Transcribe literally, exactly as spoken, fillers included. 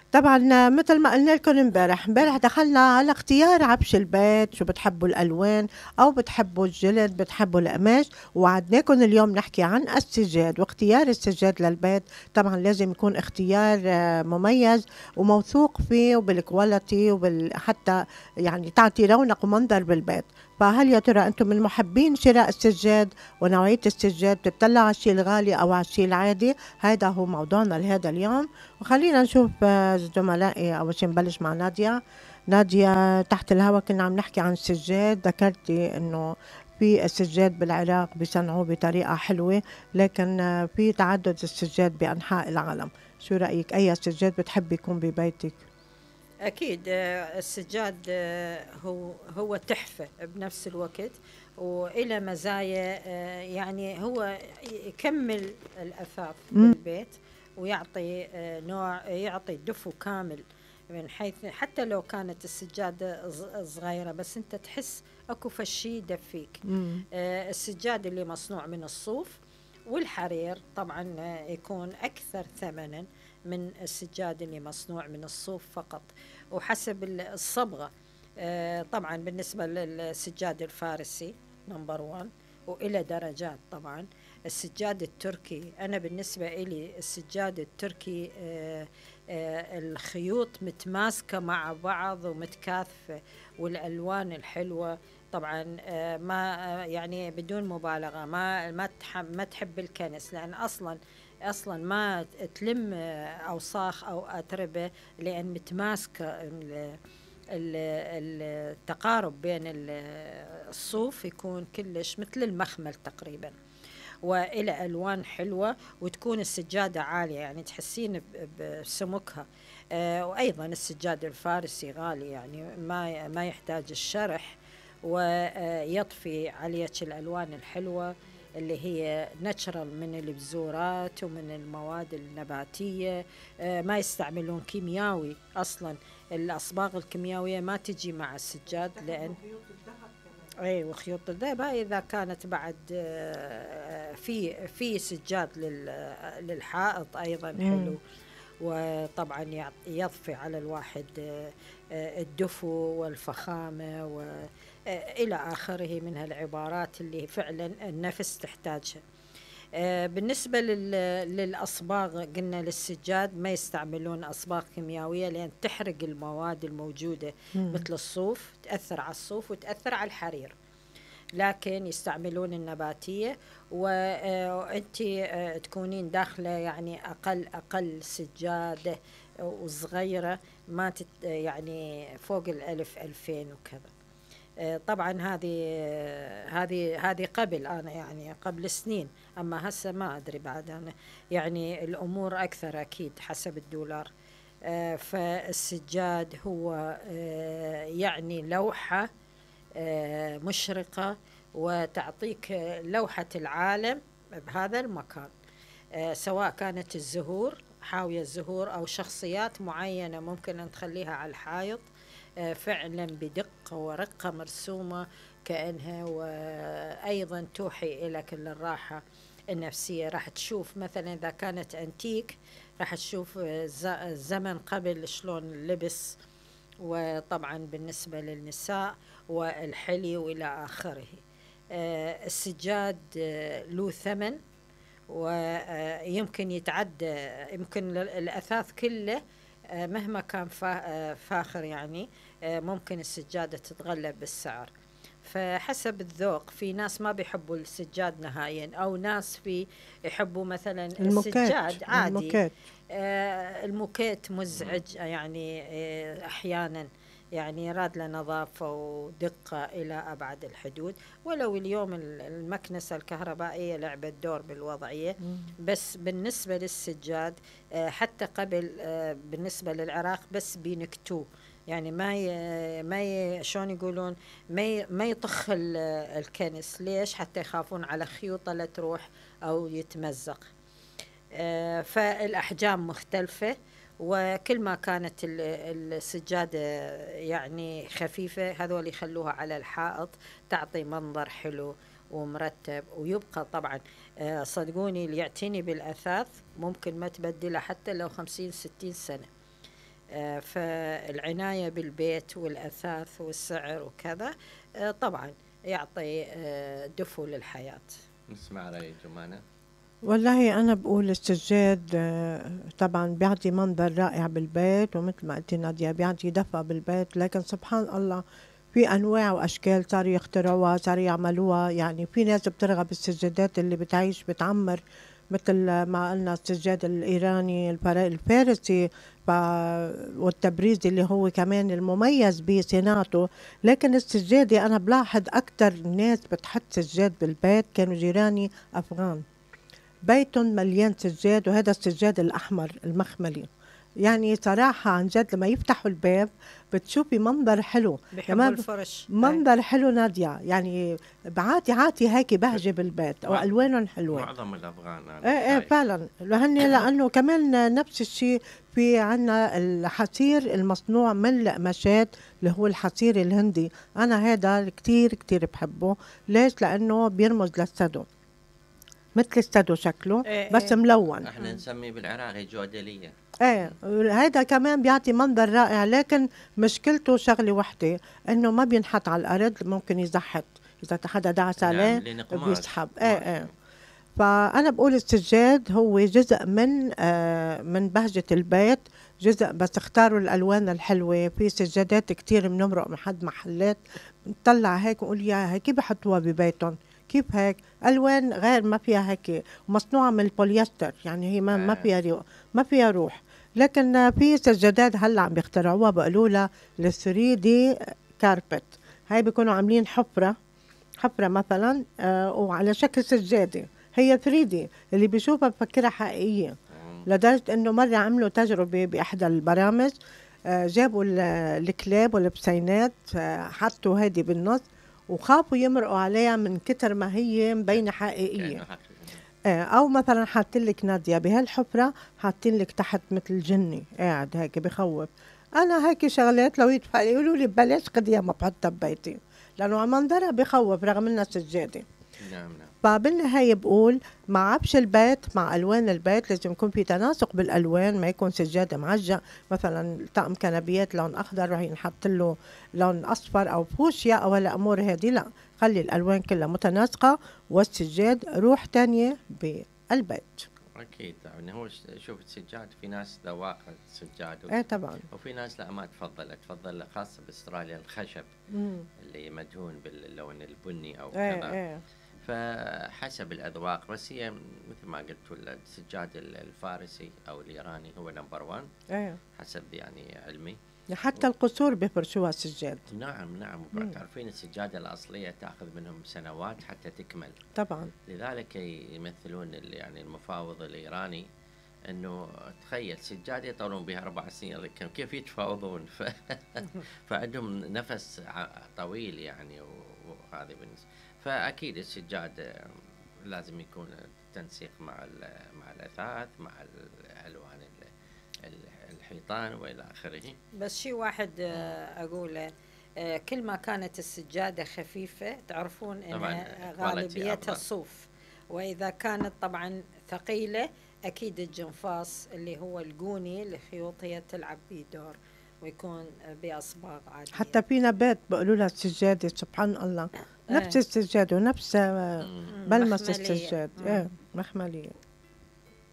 طبعًا مثل ما قُلنا لكم امبارح، امبارح دخلنا على اختيار عفش البيت، شو بتحبّوا الألوان أو بتحبّوا الجلد، بتحبّوا القماش، ووعدناكم اليوم نحكي عن السجاد واختيار السجاد للبيت. طبعًا لازم يكون اختيار آه، مميز وموثوق فيه وبالquality وبال حتى يعني تعطي رونق ومنظر بالبيت. فهل يا ترى أنتم من محبّين شراء السجاد ونوعية السجاد، بتطلّعوا على الشي الغالي أو على الشي العادي؟ هيدا هو موضوعنا لهيدا اليوم. وخلّينا نشوف آه، زملائي. أول شي نبلش مع نادية. نادية، تحت الهوا كنا عم نحكي عن السجّاد، ذكرتي إنه في السجّاد بالعراق بيصنعوه بطريقة حلوة، لكن آه، في تعدُّد السجّاد بأنحاء العالم. شو رأيِك، أي سجّاد بتحبّي يكون ببيتِك؟ أكيد آه، السجاد آه، هو هو تحفة بنفس الوقت، وإلى مزايا آه، يعني هو يكمل الأثاث إمم. بالبيت، ويعطي آه، نوع، يعطي دفو كامل، من حيث حتى لو كانت السجادة ص- صغيرة، بس أنت تحس أكو فشي يدفيك. إمم. آه، السجاد اللي مصنوع من الصوف والحرير طبعا آه، يكون أكثر ثمنا من السجاد اللي مصنوع من الصوف فقط، وحسب الصبغة. آه، طبعا بالنسبة للسجاد الفارسي نمبر وان، وإلى درجات طبعا. السجاد التركي، أنا بالنسبة إلي السجاد التركي آه، آه، الخيوط متماسكة مع بعض ومتكاثفة، والألوان الحلوة طبعا آه، ما آه، يعني بدون مبالغة، ما ما تحب ما تحب الكنس، لأن أصلا أصلا ما تلم آه، أوساخ أو أتربة، لأن متماسكة ال- ال- التقارب بين ال- الصوف يكون كلش مثل المخمل تقريبا، وإلى ألوان حلوة، وتكون السجادة عالية يعني تحسين ب- بسمكها. آه، وأيضا السجاد الفارسي غالي، يعني ما ما يحتاج الشرح، ويطفي عليه الألوان الحلوة اللي هي ناتشرال من البذورات ومن المواد النباتية. آه، ما يستعملون كيمياوي أصلا، الأصباغ الكيميائية ما تجي مع السجاد، لأن اي وخيوط الذهب هاي اذا كانت بعد آه، في في سجاد لل- للحائط ايضا إمم. حلو. وطبعا يعط- يضفي على الواحد آه، آه، الدفو والفخامة وإلى آخره من هالعبارات اللي فعلا النفس تحتاجها. آه، بالنسبة لل- للأصباغ، قلنا للسجاد ما يستعملون أصباغ كيميائية لأن تحرق المواد الموجودة، إمم. مثل الصوف تأثر على الصوف وتأثر على الحرير، لكن يستعملون النباتية. وأنت تكونين داخلة يعني أقل أقل سجادة وصغيرة، ما تت يعني فوق الألف ألفين وكذا. آه، طبعا هذه آه، هذه هذه قبل أنا يعني قبل سنين، أما هسه ما أدري بعد أنا، يعني الأمور أكثر أكيد حسب الدولار. آه، فالسجاد هو آه، يعني لوحة آه، مشرقة، وتعطيك آه، لوحة العالم بهذا المكان. آه، سواء كانت الزهور، حاوية الزهور، أو شخصيات معينة ممكن أن تخليها على الحائط آه، فعلا بدقة ورقة مرسومة كأنها، وأيضا توحي إلى كل الراحة النفسية. راح تشوف مثلا إذا كانت أنتيك، راح تشوف آه، ز- الزمن قبل شلون اللبس، وطبعا بالنسبة للنساء والحلي وإلى آخره. آه، السجاد آه، له ثمن، ويمكن يتعدى، يمكن الأثاث كله آه، مهما كان فا- آه، فاخر يعني آه، ممكن السجادة تتغلب بالسعر. فحسب الذوق، في ناس ما بيحبوا السجاد نهائيا، أو ناس في يحبوا مثلا الموكيت، السجاد عادي. الموكيت. آه، الموكيت مزعج يعني آه، أحيانا، يعني يراد له نظافة ودقة إلى أبعد الحدود. ولو اليوم ال- المكنسة الكهربائية لعبت دور بالوضعية، إمم. بس بالنسبة للسجاد آه، حتى قبل آه، بالنسبة للعراق بس بينكتوه، يعني ما ي... ما ي... شلون يقولون، ما ي... ما يطخ ال- الكنس، ليش؟ حتى يخافون على خيوطه لا تروح أو يتمزق. آه، فالأحجام مختلفة، وكل ما كانت ال- السجادة يعني خفيفة، هذول يخلوها على الحائط تعطي منظر حلو ومرتب، ويبقى طبعا آه، صدقوني اللي يعتني بالأثاث ممكن ما تبدله حتى لو خمسين ستين سنة. آه، فالعناية بالبيت والأثاث والسعر وكذا آه، طبعا يعطي آه، دفء للحياة. نسمع رأي جمانة. والله أنا بقول السجاد آه، طبعا بيعطي منظر رائع بالبيت، ومثل ما قلتي نادية بيعطي دفء بالبيت، لكن سبحان الله في أنواع وأشكال صاروا يخترعوها، صاروا يعملوها. يعني في ناس بترغب بالسجادات اللي بتعيش بتعمر، مثل ما قلنا السجاد الإيراني الفر- الفارسي ف- والتبريزي اللي هو كمان المميز بصناعته. لكن السجادة أنا بلاحظ أكتر ناس بتحط سجاد بالبيت كانوا جيراني أفغان، بيتهم مليان سجاد، وهذا السجاد الأحمر المخملي. يعني صراحة عن جد لما يفتحوا الباب بتشوفي منظر حلو، بيحبوا كمان الفرش. أي. منظر حلو نادية، يعني بعاتي عاتي هيك بهجة بالبيت مع- وألوانهم حلوة. معظم الأفغان أنا ايه ايه شايف. فعلا، لهن لأنه كمان نفس الشيء في عنا الحصير المصنوع من القماشات اللي هو الحصير الهندي. أنا هذا كتير كتير بحبه. ليش؟ لأنه بيرمز للسدو، مثل السدو شكله إيه بس إيه. ملون. احنا نسميه بالعراقي جودلية. ايه هيدا كمان بيعطي منظر رائع، لكن مشكلته شغلة وحدة، انه ما بينحط على الارض، ممكن يزحط اذا حدا دعس نعم عليه لأنه قماش. بيسحب. ايه قماش. ايه فانا بقول السجاد هو جزء من آه من بهجة البيت، جزء. بس اختاروا الالوان الحلوة. في سجادات كتير بنمرق من حد محلات نطلع هيك ونقول يا هيك كيف بحطوها ببيتهم، كيف هيك الوان غير ما فيها هيك، مصنوعه من البوليستر، يعني هي ما ما آه. فيها رو- ما فيها روح. لكن آه، في سجادات هلا عم بيخترعوها بيقولوا لها ال ثري دي كاربت. هاي بيكونوا عاملين حفره حفره مثلا آه وعلى شكل سجاده، هي ثري دي، اللي بيشوفها بفكرها حقيقيه. مم. لدرجه انه مره عملوا تجربه باحدى البرامج، آه، جابوا ال- الكلاب والبسينات، آه، حطوا هيدي بالنص وخافوا يمرقوا عليها من كتر ما هي مبينة حقيقية. كأنه حقيقي. آه، أو مثلا حاطين لك نادية بهالحفرة، حاطين لك تحت مثل جني قاعد هيك بخوف. أنا هيك شغلات لو يدفع لي يقولوا لي ببلاش خديها ما بحطها ببيتي، لأنه على منظرها بخوف رغم إنها سجادة. نعم نعم. فبالنهاية بقول مع عفش البيت مع ألوان البيت لازم يكون في تناسق بالألوان، ما يكون سجادة معجق. مثلا طقم كنبيات لون أخضر راح ينحط له لون أصفر أو فوشيا أو هالأمور هذه، لا، خلي الألوان كلها متناسقة، والسجاد روح تانية بالبيت. أكيد يعني هو ش- شوف السجاد في ناس ذواق السجاد و- ايه طبعا. وفي ناس لا ما تفضل تفضل خاصة بأستراليا الخشب مم. اللي مدهون باللون البني أو ايه كذا. ايه فحسب الأذواق، بس هي مثل ما قلت السجاد ال- الفارسي أو الإيراني هو نمبر وان ايه حسب يعني علمي. حتى القصور بيفرشوها سجاد. نعم نعم. مم. تعرفين السجادة الأصلية تأخذ منهم سنوات حتى تكمل، طبعا. لذلك يمثلون ال- يعني المفاوض الإيراني أنه تخيل سجادة يطولون بها أربع سنين، لكن كيف يتفاوضون؟ ف... فعندهم نفس ع- طويل يعني، و- وهذه بالنسبة. فأكيد السجاد لازم يكون تنسيق مع ال- مع الأثاث مع الألوان ال- ال- الحيطان وإلى آخره. بس شيء واحد آه، أقوله، آه، كل ما كانت السجادة خفيفة تعرفون طبعاً، أنها quality غالبيتها أفضل. صوف، وإذا كانت طبعا ثقيلة أكيد الجنفاص اللي هو الجوني الخيوط هي تلعب به دور، ويكون بأصباغ عادية. حتى في نبات بيقولوا لها السجادة، سبحان الله، نفس إيه. السجاد ونفس آه، مم. مم، ملمس مخملية. السجاد. مم. ايه مخملية.